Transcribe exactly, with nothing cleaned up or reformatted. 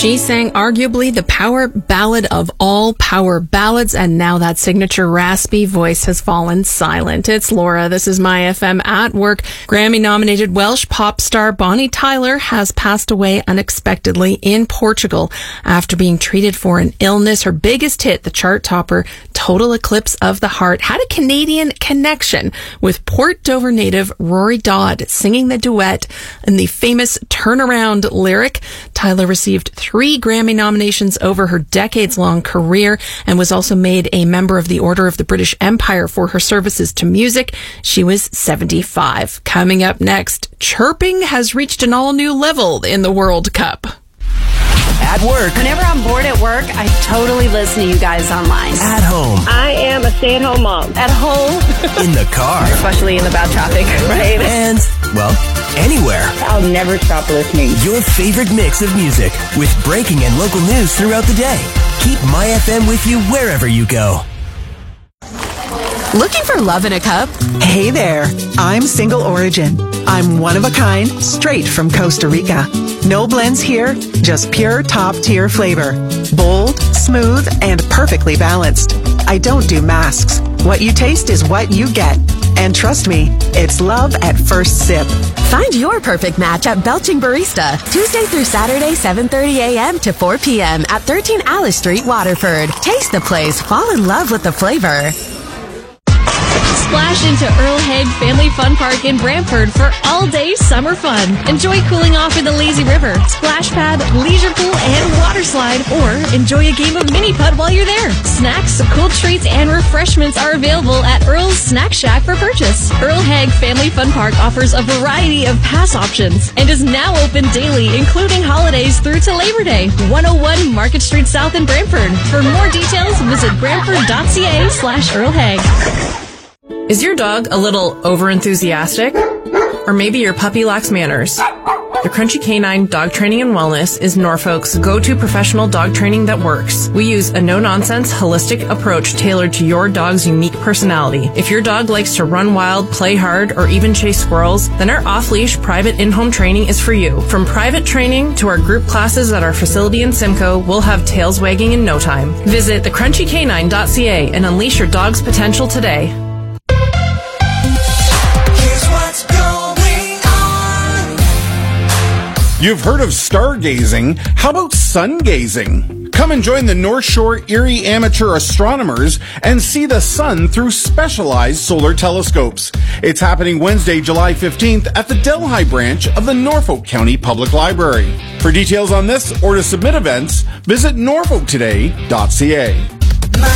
She sang arguably the power ballad of all power ballads, and now that signature raspy voice has fallen silent. It's Laura. This is My F M at Work. Grammy-nominated Welsh pop star Bonnie Tyler has passed away unexpectedly in Portugal after being treated for an illness. Her biggest hit, the chart topper, Total Eclipse of the Heart, had a Canadian connection with Port Dover native Rory Dodd singing the duet in the famous Turnaround lyric. Tyler received three Grammy nominations over her decades-long career and was also made a member of the Order of the British Empire for her services to music. She was seventy-five. Coming up next, chirping has reached an all-new level in the World Cup. At work. Whenever I'm bored at work, I totally listen to you guys online. At home. I am a stay-at-home mom. At home. In the car. Especially in the bad traffic, right? And, well, anywhere. I'll never stop listening. Your favorite mix of music with breaking and local news throughout the day. Keep My F M with you wherever you go. Looking for love in a cup? Hey there, I'm Single Origin. I'm one of a kind, straight from Costa Rica. No blends here, just pure top-tier flavor. Bold, smooth, and perfectly balanced. I don't do masks. What you taste is what you get. And trust me, it's love at first sip. Find your perfect match at Belching Barista, Tuesday through Saturday, seven thirty a.m. to four p.m. at thirteen Alice Street, Waterford. Taste the place, fall in love with the flavor. Splash into Earl Haig Family Fun Park in Brantford for all-day summer fun. Enjoy cooling off in the lazy river, splash pad, leisure pool, and water slide, or enjoy a game of mini putt while you're there. Snacks, cool treats, and refreshments are available at Earl's Snack Shack for purchase. Earl Haig Family Fun Park offers a variety of pass options and is now open daily, including holidays through to Labor Day. one oh one Market Street South in Brantford. For more details, visit brantford.ca slash Earl Haig. Is your dog a little over-enthusiastic? Or maybe your puppy lacks manners? The Crunchy Canine Dog Training and Wellness is Norfolk's go-to professional dog training that works. We use a no-nonsense, holistic approach tailored to your dog's unique personality. If your dog likes to run wild, play hard, or even chase squirrels, then our off-leash private in-home training is for you. From private training to our group classes at our facility in Simcoe, we'll have tails wagging in no time. Visit the crunchy canine dot c a and unleash your dog's potential today. You've heard of stargazing. How about sun gazing? Come and join the North Shore Erie Amateur Astronomers and see the sun through specialized solar telescopes. It's happening Wednesday, July fifteenth at the Delhi branch of the Norfolk County Public Library. For details on this or to submit events, visit norfolk today dot c a.